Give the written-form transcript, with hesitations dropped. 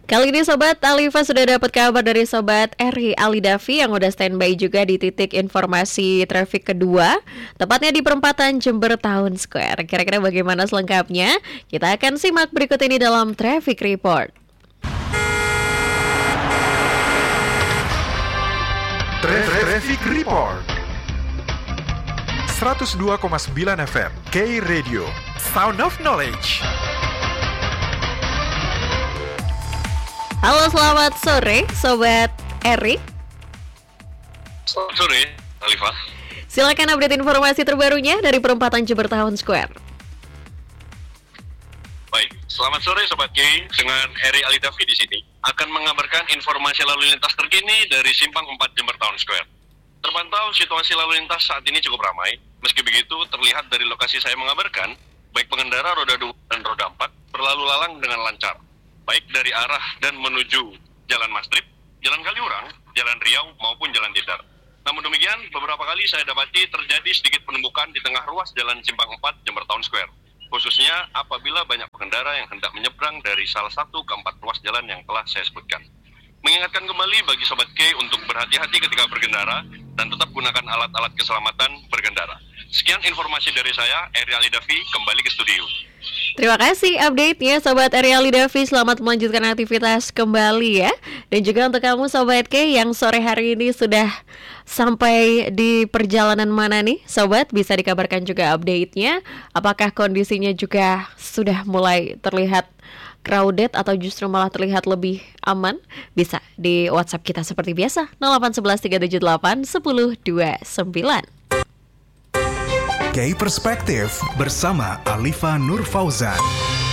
Kali ini Sobat Alifa sudah dapat kabar dari Sobat Eri Alidavi yang udah standby juga di titik informasi traffic kedua, tepatnya di perempatan Jember Town Square. Kira-kira bagaimana selengkapnya? Kita akan simak berikut ini dalam Traffic Report. Traffic Report 102,9 FM K Radio Sound of Knowledge. Halo, selamat sore Sobat Eri. Selamat sore, Alifa. Silakan update informasi terbarunya dari perempatan Jember Town Square. Baik, selamat sore Sobat K. Dengan Eri Alidavi di sini akan mengabarkan informasi lalu lintas terkini dari Simpang 4 Jember Town Square. Terpantau situasi lalu lintas saat ini cukup ramai. Meski begitu, terlihat dari lokasi saya mengabarkan, baik pengendara roda 2 dan roda 4 berlalu lalang dengan lancar, baik dari arah dan menuju Jalan Mastrip, Jalan Kaliurang, Jalan Riau maupun Jalan Tidar. Namun demikian, beberapa kali saya dapati terjadi sedikit penumpukan di tengah ruas Jalan Simpang 4 Jember Town Square, khususnya apabila banyak pengendara yang hendak menyeberang dari salah satu ke 4 ruas jalan yang telah saya sebutkan. Mengingatkan kembali bagi Sobat K untuk berhati-hati ketika berkendara dan tetap gunakan alat-alat keselamatan berkendara. Sekian informasi dari saya, Eri Alidavi, kembali ke studio. Terima kasih update-nya Sobat Eri Alidavi. Selamat melanjutkan aktivitas kembali ya. Dan juga untuk kamu Sobat K yang sore hari ini sudah sampai di perjalanan mana nih Sobat, bisa dikabarkan juga update-nya. Apakah kondisinya juga sudah mulai terlihat crowded atau justru malah terlihat lebih aman? Bisa di WhatsApp kita seperti biasa 0811 378 1029. K Perspektif bersama Alifa Nur Fauzan.